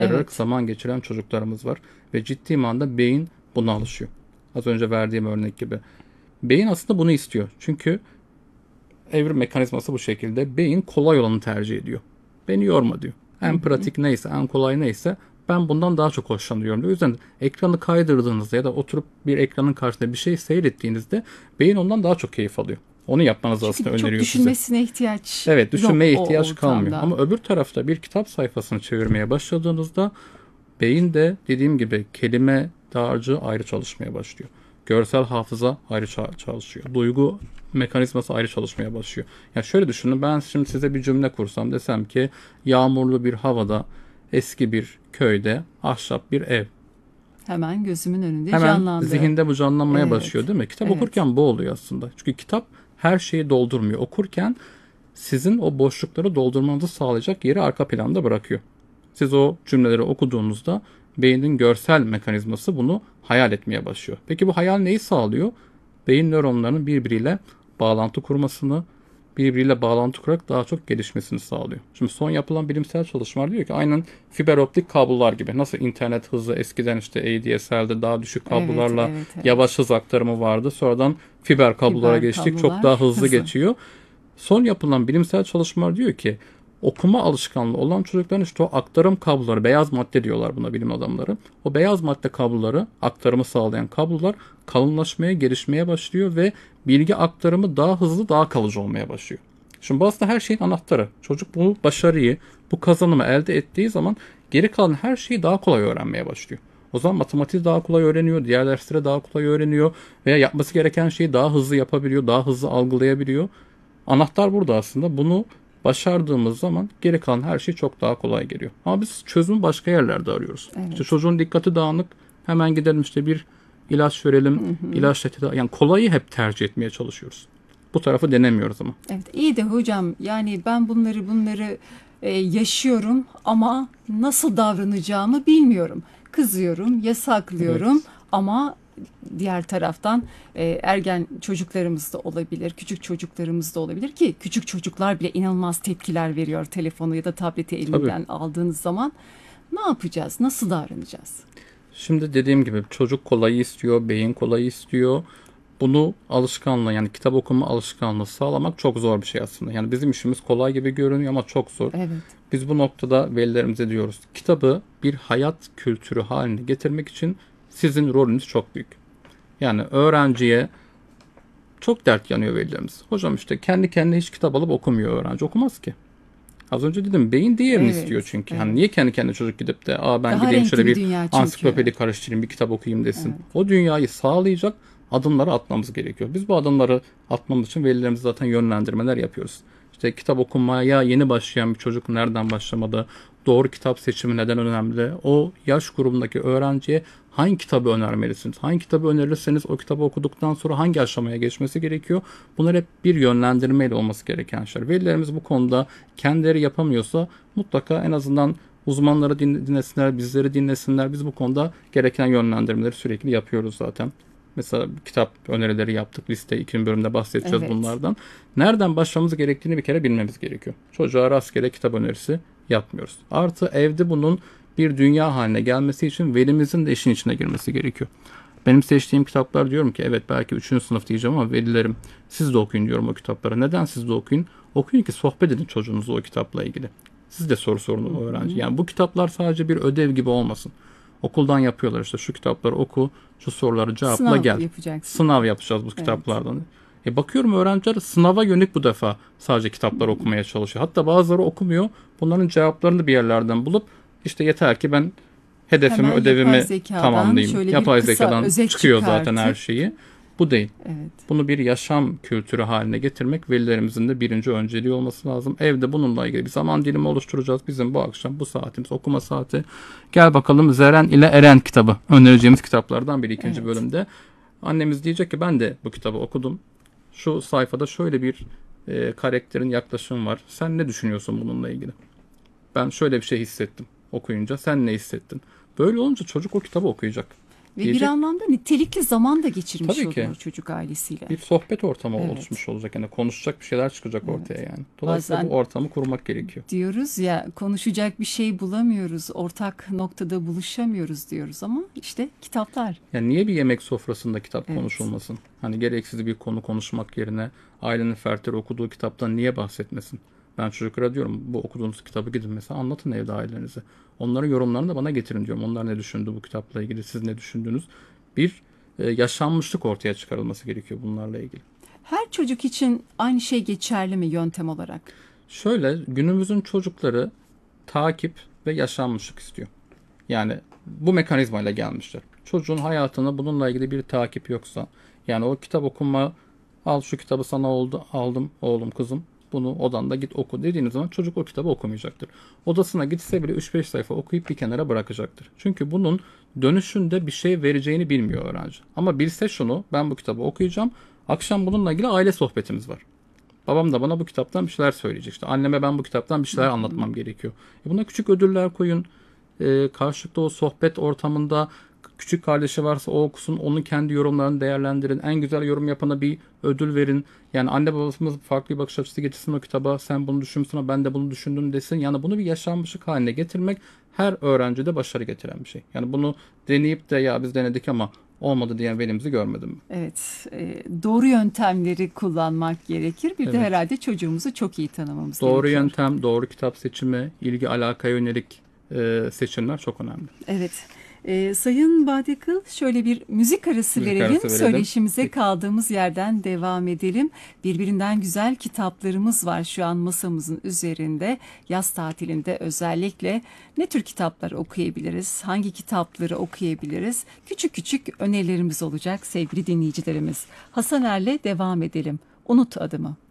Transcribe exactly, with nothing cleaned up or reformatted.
vererek Evet. zaman geçiren çocuklarımız var. Ve ciddi manada beyin buna alışıyor. Az önce verdiğim örnek gibi. Beyin aslında bunu istiyor. Çünkü evrim mekanizması bu şekilde. Beyin kolay olanı tercih ediyor. Beni yorma diyor. Hı En hı. pratik neyse, en kolay neyse ben bundan daha çok hoşlanıyorum. O yüzden ekranı kaydırdığınızda ya da oturup bir ekranın karşısında bir şey seyrettiğinizde beyin ondan daha çok keyif alıyor. Onu yapmanızı Çünkü aslında çok öneriyor size. düşünmesine ihtiyaç Evet, yok düşünmeye o ihtiyaç kalmıyor. ortamda. Ama öbür tarafta bir kitap sayfasını çevirmeye başladığınızda beyin de dediğim gibi kelime dağarcığı ayrı çalışmaya başlıyor. Görsel hafıza ayrı çalışıyor. Duygu mekanizması ayrı çalışmaya başlıyor. Yani şöyle düşünün, ben şimdi size bir cümle kursam, desem ki yağmurlu bir havada eski bir köyde ahşap bir ev. Hemen gözümün önünde Hemen canlandı. zihinde bu canlanmaya başlıyor Evet. değil mi? Kitap Evet. okurken bu oluyor aslında. Çünkü kitap her şeyi doldurmuyor. Okurken sizin o boşlukları doldurmanızı sağlayacak yeri arka planda bırakıyor. Siz o cümleleri okuduğunuzda beynin görsel mekanizması bunu hayal etmeye başlıyor. Peki bu hayal neyi sağlıyor? Beyin nöronlarının birbiriyle bağlantı kurmasını, birbiriyle bağlantı kurarak daha çok gelişmesini sağlıyor. Şimdi son yapılan bilimsel çalışmalar diyor ki aynen fiber optik kablolar gibi. Nasıl internet hızı eskiden işte A D S L'de daha düşük Evet, kablolarla evet, evet. yavaş hız aktarımı vardı. Sonradan fiber kablolara Fiber geçtik. Çok daha kablolar hızlı hızlı. geçiyor. Son yapılan bilimsel çalışmalar diyor ki okuma alışkanlığı olan çocukların işte o aktarım kabloları, beyaz madde diyorlar buna bilim adamları. O beyaz madde kabloları, aktarımı sağlayan kablolar kalınlaşmaya, gelişmeye başlıyor ve bilgi aktarımı daha hızlı, daha kalıcı olmaya başlıyor. Şimdi bu aslında her şeyin anahtarı. Çocuk bu başarıyı, bu kazanımı elde ettiği zaman geri kalan her şeyi daha kolay öğrenmeye başlıyor. O zaman matematiği daha kolay öğreniyor, diğer dersleri daha kolay öğreniyor veya yapması gereken şeyi daha hızlı yapabiliyor, daha hızlı algılayabiliyor. Anahtar burada aslında. Bunu başardığımız zaman geri kalan her şey çok daha kolay geliyor. Ama biz çözümü başka yerlerde arıyoruz. İşte Evet. çocuğun dikkati dağınık. Hemen gidelim işte bir ilaç verelim. İlaçla tedavi. Yani kolayı hep tercih etmeye çalışıyoruz. Bu tarafı denemiyoruz ama. Evet. İyi de hocam, yani ben bunları bunları e, yaşıyorum ama nasıl davranacağımı bilmiyorum. Kızıyorum, yasaklıyorum Evet. ama diğer taraftan e, ergen çocuklarımız da olabilir, küçük çocuklarımız da olabilir ki küçük çocuklar bile inanılmaz tepkiler veriyor telefonu ya da tableti Tabii. elinden aldığınız zaman. Ne yapacağız? Nasıl davranacağız? Şimdi dediğim gibi çocuk kolayı istiyor, beyin kolayı istiyor. Bunu alışkanlığı, yani kitap okuma alışkanlığı sağlamak çok zor bir şey aslında. Yani bizim işimiz kolay gibi görünüyor ama çok zor. Evet. Biz bu noktada velilerimize diyoruz. Kitabı bir hayat kültürü haline getirmek için sizin rolünüz çok büyük. Yani öğrenciye çok dert yanıyor velilerimiz. Hocam işte kendi kendine hiç kitap alıp okumuyor öğrenci. Okumaz ki. Az önce dedim, beyin diğerini istiyor Evet. çünkü. Hani Evet. niye kendi kendine çocuk gidip de aa ben Daha gideyim şöyle renkli bir bir dünya çünkü. ansiklopedi karıştırayım, bir kitap okuyayım desin. Evet. O dünyayı sağlayacak adımları atmamız gerekiyor. Biz bu adımları atmamız için velilerimize zaten yönlendirmeler yapıyoruz. İşte kitap okumaya yeni başlayan bir çocuk nereden başlamalı? Doğru kitap seçimi neden önemli? O yaş grubundaki öğrenciye hangi kitabı önermelisiniz? Hangi kitabı önerirseniz o kitabı okuduktan sonra hangi aşamaya geçmesi gerekiyor? Bunlar hep bir yönlendirmeyle olması gereken şeyler. Velilerimiz bu konuda kendileri yapamıyorsa mutlaka en azından uzmanları dinlesinler, bizleri dinlesinler. Biz bu konuda gereken yönlendirmeleri sürekli yapıyoruz zaten. Mesela kitap önerileri yaptık. Liste ikinci bölümde bahsedeceğiz Evet. bunlardan. Nereden başlamamız gerektiğini bir kere bilmemiz gerekiyor. Çocuğa rastgele kitap önerisi yapmıyoruz. Artı evde bunun bir dünya haline gelmesi için velimizin de işin içine girmesi gerekiyor. Benim seçtiğim kitaplar, diyorum ki evet belki üçüncü sınıf diyeceğim ama velilerim siz de okuyun diyorum o kitapları. Neden siz de okuyun? Okuyun ki sohbet edin çocuğunuzla o kitapla ilgili. Siz de soru Hı sorun o öğrenci. hı. Yani bu kitaplar sadece bir ödev gibi olmasın. Okuldan yapıyorlar işte şu kitapları oku, şu soruları cevapla Sınav gel. yapacaksın. Sınav yapacağız bu Evet. kitaplardan. E bakıyorum öğrenciler sınava yönelik bu defa sadece kitaplar okumaya çalışıyor. Hatta bazıları okumuyor. Bunların cevaplarını bir yerlerden bulup işte yeter ki ben hedefimi, Hemen yapay ödevimi zekadan tamamlayayım. şöyle bir Yapay kısa zekadan özet çıkıyor zaten her çıkartıp, şeyi. Bu değil. evet. Bunu bir yaşam kültürü haline getirmek velilerimizin de birinci önceliği olması lazım. Evde bununla ilgili bir zaman dilimi oluşturacağız. Bizim bu akşam bu saatimiz okuma saati. Gel bakalım Zeren ile Eren kitabı. Önereceğimiz kitaplardan biri ikinci Evet. bölümde. Annemiz diyecek ki ben de bu kitabı okudum. Şu sayfada şöyle bir e, karakterin yaklaşımı var. Sen ne düşünüyorsun bununla ilgili? Ben şöyle bir şey hissettim okuyunca. Sen ne hissettin? Böyle olunca çocuk o kitabı okuyacak. Ve Diyecek- bir anlamda nitelikli zaman da geçirmiş Tabii ki. oluyor çocuk ailesiyle. Bir sohbet ortamı Evet. oluşmuş olacak. Yani konuşacak bir şeyler çıkacak Evet. ortaya yani. Dolayısıyla Bazen- bu ortamı kurmak gerekiyor. Diyoruz ya, konuşacak bir şey bulamıyoruz, ortak noktada buluşamıyoruz diyoruz ama işte kitaplar. Yani niye bir yemek sofrasında kitap Evet. konuşulmasın? Hani gereksiz bir konu konuşmak yerine ailenin fertleri okuduğu kitaptan niye bahsetmesin? Ben çocuklara diyorum, bu okuduğunuz kitabı gidin mesela anlatın evde ailelerinize. Onların yorumlarını da bana getirin diyorum. Onlar ne düşündü bu kitapla ilgili, siz ne düşündünüz? Bir e, yaşanmışlık ortaya çıkarılması gerekiyor bunlarla ilgili. Her çocuk için aynı şey geçerli mi yöntem olarak? Şöyle, günümüzün çocukları takip ve yaşanmışlık istiyor. Yani bu mekanizmayla gelmişler. Çocuğun hayatında bununla ilgili bir takip yoksa, yani o kitap okuma, al şu kitabı sana oldu, aldım oğlum kızım, bunu odanda git oku dediğiniz zaman çocuk o kitabı okumayacaktır. Odasına gitse bile üç beş sayfa okuyup bir kenara bırakacaktır. Çünkü bunun dönüşünde bir şey vereceğini bilmiyor öğrenci. Ama bilse şunu, ben bu kitabı okuyacağım, akşam bununla ilgili aile sohbetimiz var. Babam da bana bu kitaptan bir şeyler söyleyecek. İşte anneme ben bu kitaptan bir şeyler anlatmam gerekiyor. E buna küçük ödüller koyun. E, karşılıklı o sohbet ortamında küçük kardeşi varsa o okusun. Onun kendi yorumlarını değerlendirin. En güzel yorum yapana bir ödül verin. Yani anne babamız farklı bir bakış açısı getirsin o kitaba. Sen bunu düşünmüşsün ama ben de bunu düşündüm desin. Yani bunu bir yaşanmışlık haline getirmek her öğrencide başarı getiren bir şey. Yani bunu deneyip de ya biz denedik ama olmadı diyen velimizi görmedim. Evet, e, doğru yöntemleri kullanmak gerekir. Bir de Evet. herhalde çocuğumuzu çok iyi tanımamız Doğru gerekiyor. yöntem, doğru kitap seçimi, ilgi alakaya yönelik e, seçimler çok önemli. Evet. Ee, Sayın Badekıl, şöyle bir müzik arası Müzik verelim. arası verelim. Söyleşimize Peki. kaldığımız yerden devam edelim. Birbirinden güzel kitaplarımız var şu an masamızın üzerinde. Yaz tatilinde özellikle ne tür kitaplar okuyabiliriz? Hangi kitapları okuyabiliriz? Küçük küçük önerilerimiz olacak sevgili dinleyicilerimiz. Hasan Er'le devam edelim. Unut adımı.